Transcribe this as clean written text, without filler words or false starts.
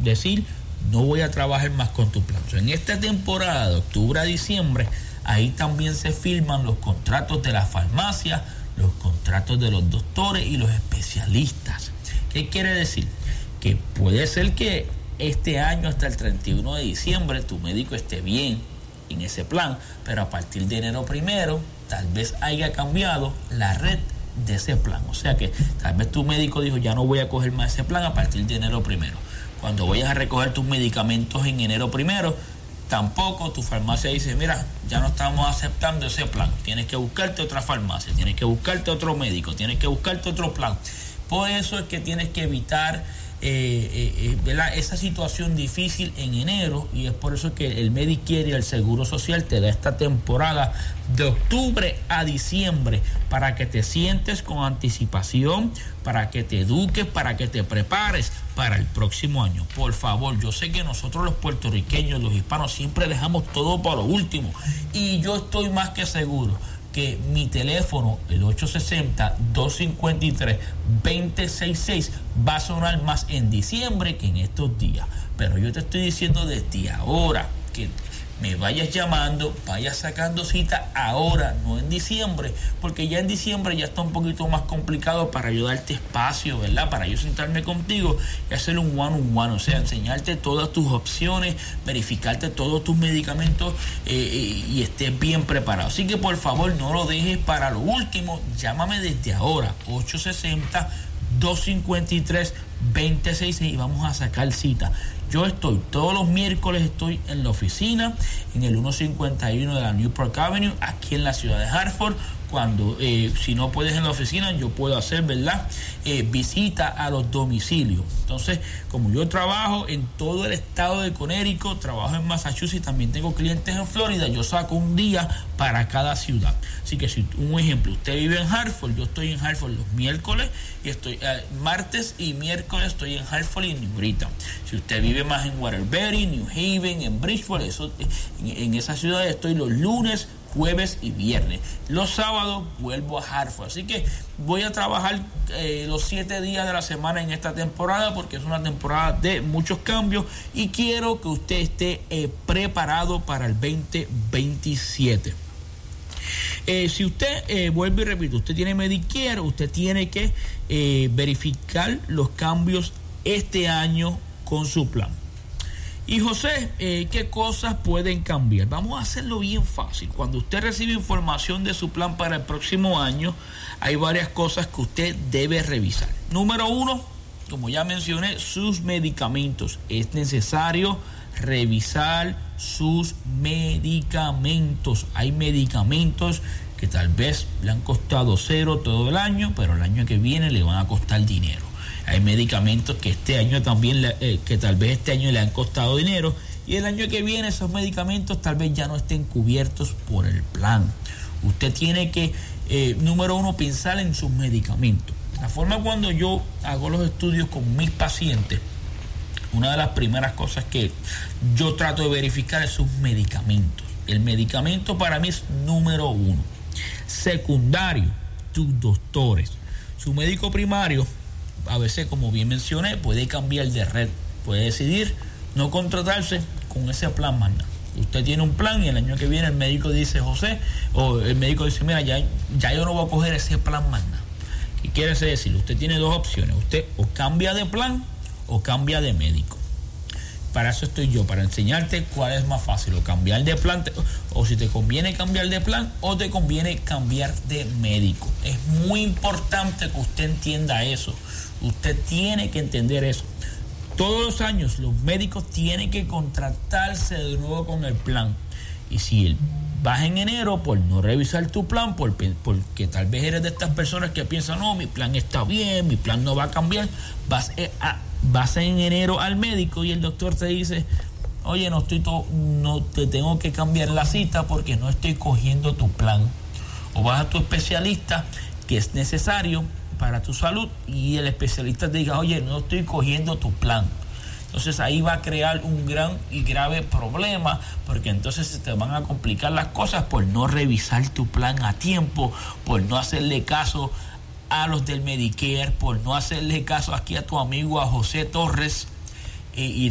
decir, no voy a trabajar más con tu plan. En esta temporada de octubre a diciembre, ahí también se firman los contratos de las farmacias, los contratos de los doctores y los especialistas. ¿Qué quiere decir? Que puede ser que este año hasta el 31 de diciembre tu médico esté bien en ese plan, pero a partir de enero 1 tal vez haya cambiado la red de ese plan. O sea que tal vez tu médico dijo, ya no voy a coger más ese plan a partir de enero 1. Cuando vayas a recoger tus medicamentos en enero 1, tampoco tu farmacia dice, mira, ya no estamos aceptando ese plan, tienes que buscarte otra farmacia, tienes que buscarte otro médico, tienes que buscarte otro plan. Por eso es que tienes que evitar esa situación difícil en enero, y es por eso que el Medicare y el Seguro Social te da esta temporada de octubre a diciembre para que te sientes con anticipación, para que te eduques, para que te prepares para el próximo año. Por favor, yo sé que nosotros los puertorriqueños, los hispanos, siempre dejamos todo para lo último, y yo estoy más que seguro que mi teléfono, el 860-253-2066, va a sonar más en diciembre que en estos días. Pero yo te estoy diciendo desde ahora que me vayas llamando, vayas sacando cita ahora, no en diciembre, porque ya en diciembre ya está un poquito más complicado para ayudarte espacio, ¿verdad? Para yo sentarme contigo y hacer un one-on-one, o sea, enseñarte todas tus opciones, verificarte todos tus medicamentos y estés bien preparado. Así que por favor no lo dejes para lo último, llámame desde ahora, 860-253-2066 y vamos a sacar cita. Yo estoy todos los miércoles, estoy en la oficina, en el 151 de la Newport Avenue, aquí en la ciudad de Hartford. Cuando, si no puedes en la oficina, yo puedo hacer, ¿verdad? Visita a los domicilios. Entonces, como yo trabajo en todo el estado de Connecticut, trabajo en Massachusetts, también tengo clientes en Florida, yo saco un día para cada ciudad. Así que si un ejemplo, usted vive en Hartford, yo estoy en Hartford los miércoles, y estoy martes y miércoles estoy en Hartford y New Britain. Si usted vive más en Waterbury, New Haven, en Bridgeport, en esas ciudades estoy los lunes, jueves y viernes. Los sábados vuelvo a Hartford. Así que voy a trabajar los 7 días de la semana en esta temporada, porque es una temporada de muchos cambios y quiero que usted esté preparado para el 2027. Si usted, vuelvo y repito, usted tiene Medicare, usted tiene que verificar los cambios este año con su plan. Y José, ¿qué cosas pueden cambiar? Vamos a hacerlo bien fácil. Cuando usted recibe información de su plan para el próximo año, hay varias cosas que usted debe revisar. Número 1, como ya mencioné, sus medicamentos. Es necesario revisar sus medicamentos. Hay medicamentos que tal vez le han costado cero todo el año, pero el año que viene le van a costar dinero. Hay medicamentos que este año también, que tal vez este año le han costado dinero, y el año que viene esos medicamentos tal vez ya no estén cubiertos por el plan. Usted tiene que, número 1, pensar en sus medicamentos. La forma cuando yo hago los estudios con mis pacientes, una de las primeras cosas que yo trato de verificar es sus medicamentos. El medicamento para mí es número 1. Secundario, tus doctores. Su médico primario, a veces, como bien mencioné, puede cambiar de red, puede decidir no contratarse con ese plan más nada. Usted tiene un plan y el año que viene el médico dice, José, o el médico dice, mira, ya yo no voy a coger ese plan más nada. ¿Qué quiere decir? Usted tiene dos opciones, usted o cambia de plan o cambia de médico. Para eso estoy yo, para enseñarte cuál es más fácil, o cambiar de plan, o si te conviene cambiar de plan, o te conviene cambiar de médico. Es muy importante que usted entienda eso. Usted tiene que entender eso. Todos los años los médicos tienen que contratarse de nuevo con el plan. Y si vas en enero por no revisar tu plan, porque tal vez eres de estas personas que piensan, no, mi plan está bien, mi plan no va a cambiar, vas en enero al médico y el doctor te dice, oye, no te tengo que cambiar la cita porque no estoy cogiendo tu plan. O vas a tu especialista, que es necesario para tu salud, y el especialista te diga, oye, no estoy cogiendo tu plan. Entonces ahí va a crear un gran y grave problema, porque entonces se te van a complicar las cosas por no revisar tu plan a tiempo, por no hacerle caso a los del Medicare, por no hacerle caso aquí a tu amigo, a José Torres, y